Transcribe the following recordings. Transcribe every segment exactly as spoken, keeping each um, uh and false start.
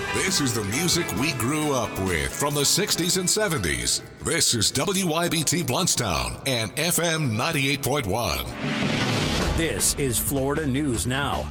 This is the music we grew up with from the sixties and seventies. This is W Y B T Bluntstown and F M ninety-eight point one. This is Florida News Now.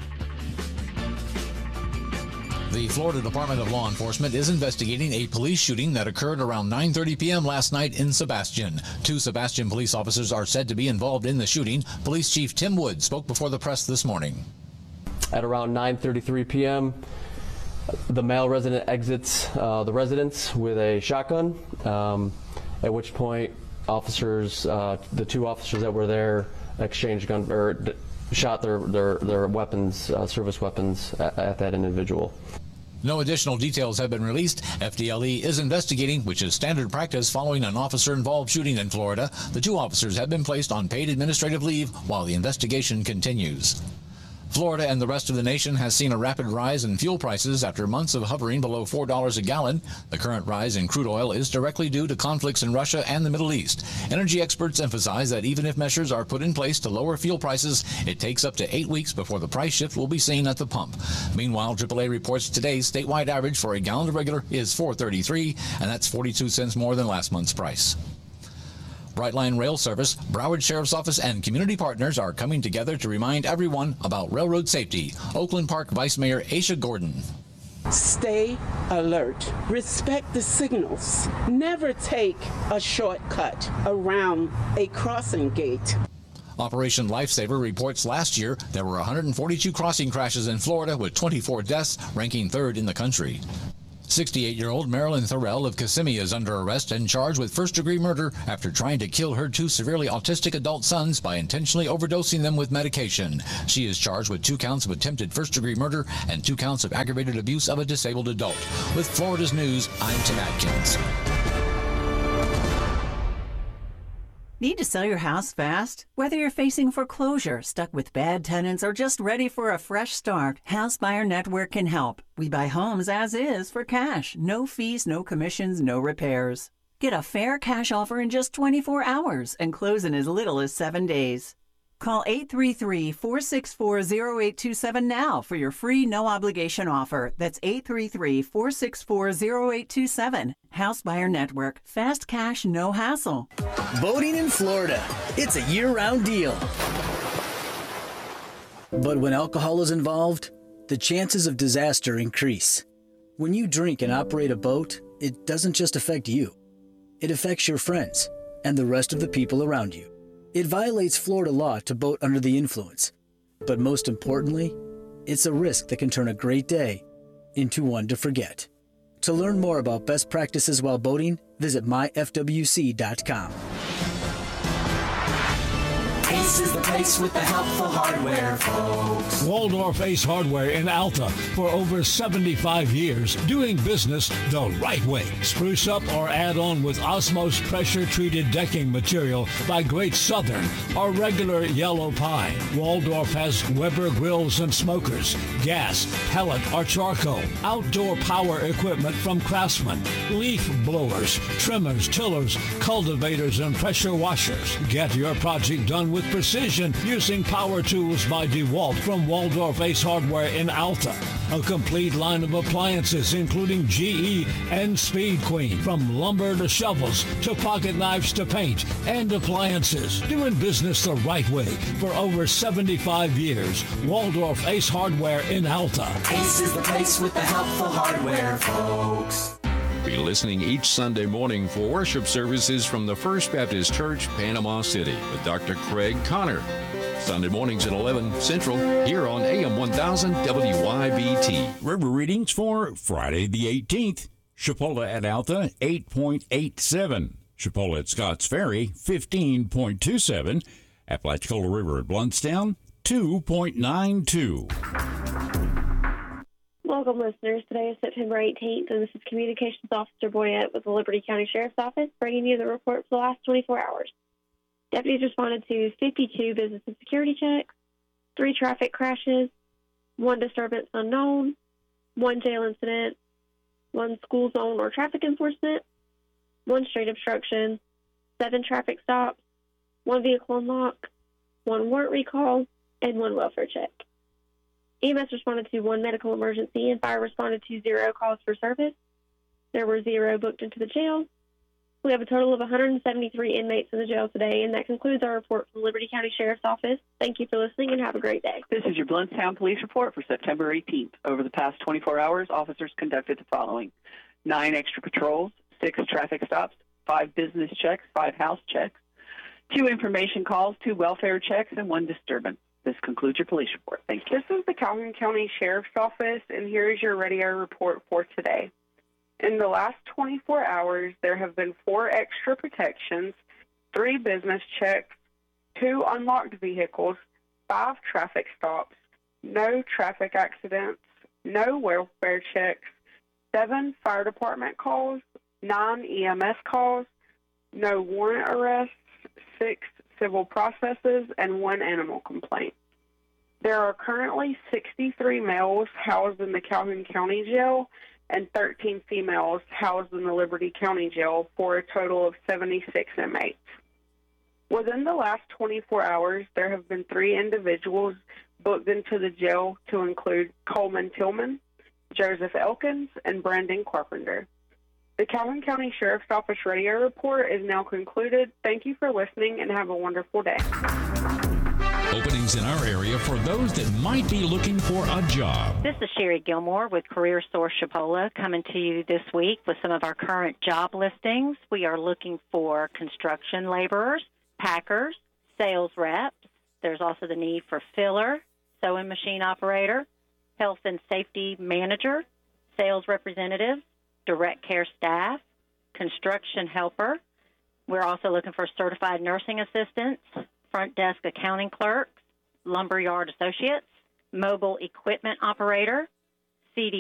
The Florida Department of Law Enforcement is investigating a police shooting that occurred around nine thirty p.m. last night in Sebastian. Two Sebastian police officers are said to be involved in the shooting. Police Chief Tim Wood spoke before the press this morning. At around nine thirty-three p.m., the male resident exits uh, the residence with a shotgun, um, at which point officers, uh, the two officers that were there, exchanged gun or d- shot their their, their weapons, uh, service weapons, at, at that individual. No additional details have been released. F D L E is investigating, which is standard practice following an officer-involved shooting in Florida. The two officers have been placed on paid administrative leave while the investigation continues. Florida and the rest of the nation has seen a rapid rise in fuel prices after months of hovering below four dollars a gallon. The current rise in crude oil is directly due to conflicts in Russia and the Middle East. Energy experts emphasize that even if measures are put in place to lower fuel prices, it takes up to eight weeks before the price shift will be seen at the pump. Meanwhile, triple A reports today's statewide average for a gallon of regular is four thirty-three, and that's forty-two cents more than last month's price. Brightline Rail Service, Broward Sheriff's Office, and community partners are coming together to remind everyone about railroad safety. Oakland Park Vice Mayor Aisha Gordon. Stay alert. Respect the signals. Never take a shortcut around a crossing gate. Operation Lifesaver reports last year there were one hundred forty-two crossing crashes in Florida with twenty-four deaths, ranking third in the country. sixty-eight-year-old Marilyn Thorell of Kissimmee is under arrest and charged with first-degree murder after trying to kill her two severely autistic adult sons by intentionally overdosing them with medication. She is charged with two counts of attempted first-degree murder and two counts of aggravated abuse of a disabled adult. With Florida's News, I'm Tim Atkins. Need to sell your house fast? Whether you're facing foreclosure, stuck with bad tenants, or just ready for a fresh start, House Buyer Network can help. We buy homes as is for cash. No fees, no commissions, no repairs. Get a fair cash offer in just twenty-four hours and close in as little as seven days. Call eight three three, four six four, zero eight two seven now for your free no-obligation offer. That's eight three three, four six four, zero eight two seven. House Buyer Network. Fast cash, no hassle. Boating in Florida. It's a year-round deal. But when alcohol is involved, the chances of disaster increase. When you drink and operate a boat, it doesn't just affect you. It affects your friends and the rest of the people around you. It violates Florida law to boat under the influence. But most importantly, it's a risk that can turn a great day into one to forget. To learn more about best practices while boating, visit my f w c dot com. Ace is the place with the helpful hardware, folks. Waldorf Ace Hardware in Alta for over seventy-five years, doing business the right way. Spruce up or add on with Osmos pressure-treated decking material by Great Southern or regular yellow pine. Waldorf has Weber grills and smokers, gas, pellet, or charcoal. Outdoor power equipment from Craftsman, leaf blowers, trimmers, tillers, cultivators, and pressure washers. Get your project done with precision using power tools by DeWalt from Waldorf Ace Hardware in Alta. A complete line of appliances including G E and Speed Queen. From lumber to shovels to pocket knives to paint and appliances. Doing business the right way for over seventy-five years. Waldorf Ace Hardware in Alta. Ace is the place with the helpful hardware, folks. Be listening each Sunday morning for worship services from the First Baptist Church, Panama City, with Doctor Craig Connor. Sunday mornings at eleven Central, here on A M one thousand W Y B T. River readings for Friday the eighteenth. Chipola at Alta, eight point eight seven. Chipola at Scotts Ferry, fifteen point two seven. Apalachicola River at Bluntstown, two point nine two. Welcome, listeners. Today is September eighteenth, and this is Communications Officer Boyette with the Liberty County Sheriff's Office, bringing you the report for the last twenty-four hours. Deputies responded to fifty-two business and security checks, three traffic crashes, one disturbance unknown, one jail incident, one school zone or traffic enforcement, one street obstruction, seven traffic stops, one vehicle unlock, one warrant recall, and one welfare check. E M S responded to one medical emergency, and fire responded to zero calls for service. There were zero booked into the jail. We have a total of one hundred seventy-three inmates in the jail today, and that concludes our report from Liberty County Sheriff's Office. Thank you for listening, and have a great day. This is your Blountstown Police Report for September eighteenth. Over the past twenty-four hours, officers conducted the following: nine extra patrols, six traffic stops, five business checks, five house checks, two information calls, two welfare checks, and one disturbance. This concludes your police report. Thank you. This is the Calhoun County Sheriff's Office, and here is your radio report for today. In the last twenty-four hours, there have been four extra protections, three business checks, two unlocked vehicles, five traffic stops, no traffic accidents, no welfare checks, seven fire department calls, nine E M S calls, no warrant arrests, six civil processes, and one animal complaint. There are currently sixty-three males housed in the Calhoun County Jail and thirteen females housed in the Liberty County Jail for a total of seventy-six inmates. Within the last twenty-four hours, there have been three individuals booked into the jail to include Coleman Tillman, Joseph Elkins, and Brandon Carpenter. The Calhoun County Sheriff's Office radio report is now concluded. Thank you for listening and have a wonderful day. Openings in our area for those that might be looking for a job. This is Sherry Gilmore with Career Source Chipola coming to you this week with some of our current job listings. We are looking for construction laborers, packers, sales reps. There's also the need for filler, sewing machine operator, health and safety manager, sales representative, direct care staff, construction helper. We're also looking for certified nursing assistants, front desk accounting clerks, lumberyard associates, mobile equipment operator,